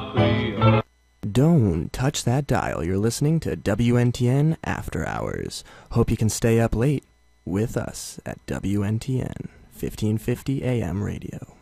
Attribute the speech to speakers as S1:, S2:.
S1: Creole.
S2: Don't touch that dial. You're listening to WNTN After Hours. Hope you can stay up late with us at WNTN 1550 AM radio.